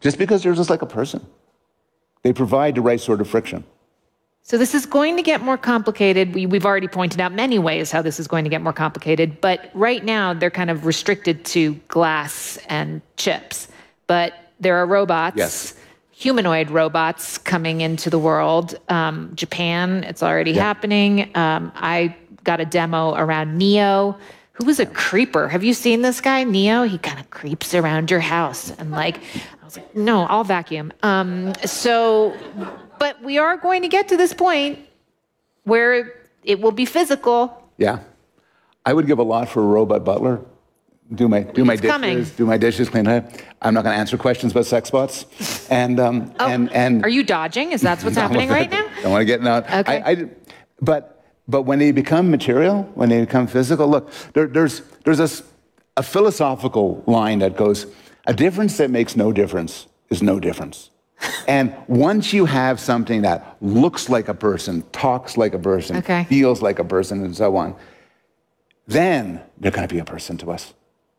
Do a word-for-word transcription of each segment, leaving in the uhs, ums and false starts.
just because they're just like a person. They provide the right sort of friction. So this is going to get more complicated. We, we've already pointed out many ways how this is going to get more complicated, but right now they're kind of restricted to glass and chips. But there are robots, yes. humanoid robots coming into the world. Um, Japan, it's already yeah. happening. Um, I got a demo around Neo, who was a creeper. Have you seen this guy, Neo? He kind of creeps around your house. And like, I was like, no, I'll vacuum. Um, so... But we are going to get to this point where it will be physical. Yeah. I would give a lot for a robot butler. Do my do my it's dishes, coming. do my dishes, clean up. I'm not going to answer questions about sex bots. And um oh, and and are you dodging? Is that what's happening right now? Don't want to get out. Okay. I, I, but but when they become material, when they become physical, look, there, there's there's a, a philosophical line that goes, a difference that makes no difference is no difference. And once you have something that looks like a person, talks like a person, okay. feels like a person, and so on, then they're going to be a person to us.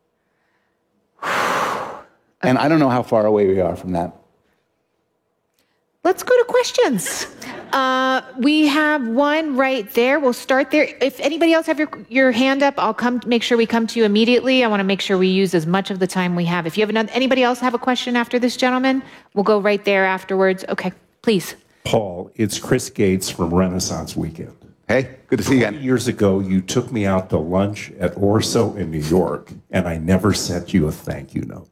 And I don't know how far away we are from that. Let's go to questions. Uh, we have one right there. We'll start there. If anybody else have your, your hand up, I'll come make sure we come to you immediately. I want to make sure we use as much of the time we have. If you have another, anybody else have a question after this gentleman, we'll go right there afterwards. Okay, please. Paul, it's Chris Gates from Renaissance Weekend. Hey, good to see you again. Years ago, you took me out to lunch at Orso in New York, and I never sent you a thank you note.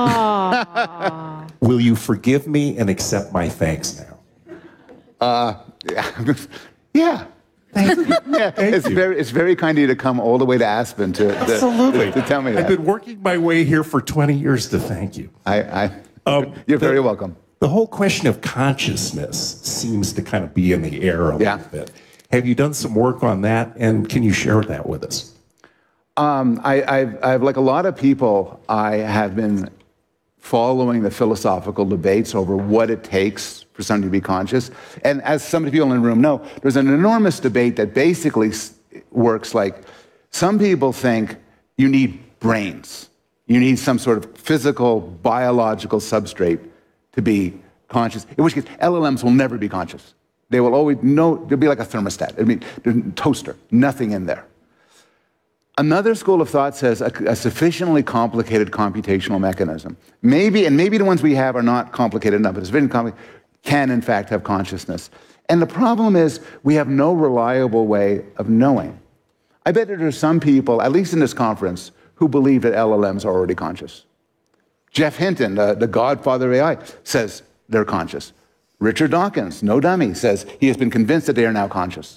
Aww. Will you forgive me and accept my thanks now? Uh, yeah. yeah. Thank you. Yeah, Thank it's you. very it's very kind of you to come all the way to Aspen to, Absolutely. to, to tell me that. I've been working my way here for twenty years to thank you. I, I um, you're the, very welcome. The whole question of consciousness seems to kind of be in the air a yeah. little bit. Have you done some work on that, and can you share that with us? Um, I, I've, I've, like a lot of people, I have been following the philosophical debates over what it takes for somebody to be conscious. And as some of the people in the room know, there's an enormous debate that basically works like, some people think you need brains. You need some sort of physical, biological substrate to be conscious, in which case L L Ms will never be conscious. They will always, no, they'll be like a thermostat. I mean, there's a toaster, nothing in there. Another school of thought says a, a sufficiently complicated computational mechanism, maybe, and maybe the ones we have are not complicated enough, but it's very complicated, can in fact have consciousness. And the problem is we have no reliable way of knowing. I bet that there's some people, at least in this conference, who believe that L L Ms are already conscious. Jeff Hinton, the, the godfather of A I, says they're conscious. Richard Dawkins, no dummy, says he has been convinced that they are now conscious.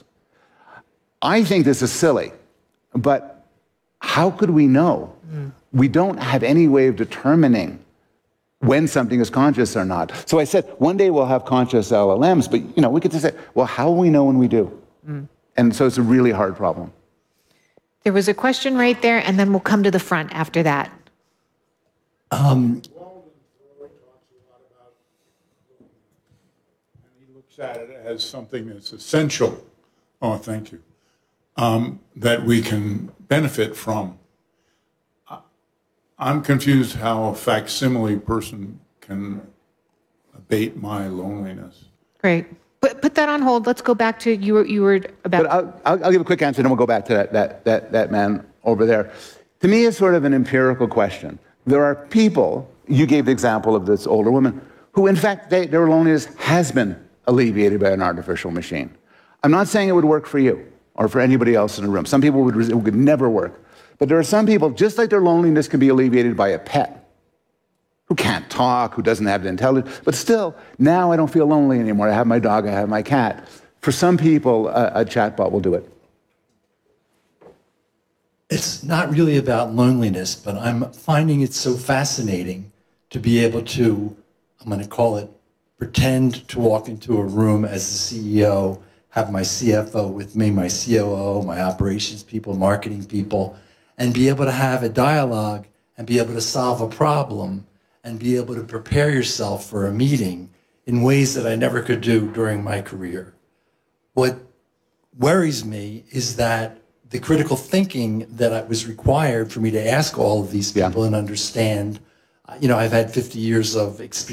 I think this is silly, but how could we know? Mm. We don't have any way of determining when something is conscious or not. So I said, one day we'll have conscious L L Ms, but you know, we could just say, well, how will we know when we do? Mm. And so it's a really hard problem. There was a question right there, and then we'll come to the front after that. Um, he looks at it as something that's essential. Oh, thank you. Um, that we can benefit from. I'm confused how a facsimile person can abate my loneliness. Great. Put, put that on hold. Let's go back to, you were, you were about... But I'll, I'll, I'll give a quick answer, and then we'll go back to that, that, that, that man over there. To me, it's sort of an empirical question. There are people, you gave the example of this older woman, who in fact, they, their loneliness has been alleviated by an artificial machine. I'm not saying it would work for you or for anybody else in the room. Some people would, it would never work. But there are some people, just like their loneliness can be alleviated by a pet, who can't talk, who doesn't have the intelligence, but still, now I don't feel lonely anymore. I have my dog, I have my cat. For some people, a, a chatbot will do it. It's not really about loneliness, but I'm finding it so fascinating to be able to, I'm going to call it, pretend to walk into a room as the C E O, have my C F O with me, my C O O, my operations people, marketing people, and be able to have a dialogue and be able to solve a problem and be able to prepare yourself for a meeting in ways that I never could do during my career. What worries me is that the critical thinking that was required for me to ask all of these people yeah. and understand, you know, I've had fifty years of experience